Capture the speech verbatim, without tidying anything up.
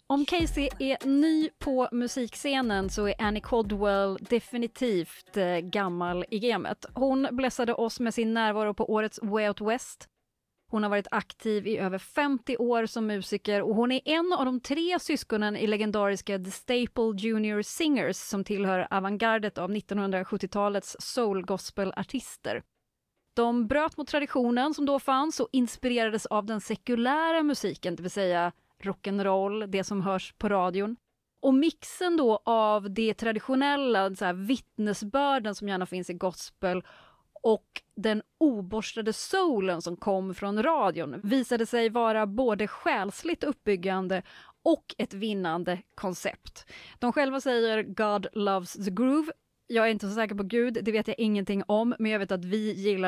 Om Casey är ny på musikscenen så är Annie Caldwell definitivt eh, gammal i gamet. Hon blessade oss med sin närvaro på årets Way Out West. Hon har varit aktiv i över femtio år som musiker och hon är en av de tre syskonen i legendariska The Staple Junior Singers som tillhör avantgardet av nittonhundrasjuttiotalets soul-gospel-artister. De bröt mot traditionen som då fanns och inspirerades av den sekulära musiken, det vill säga rock'n'roll, det som hörs på radion. Och mixen då av det traditionella, så här, vittnesbörden som gärna finns i gospel och den oborstade soulen som kom från radion visade sig vara både själsligt uppbyggande och ett vinnande koncept. De själva säger God loves the groove. Jag är inte så säker på Gud, det vet jag ingenting om, men jag vet att vi gillar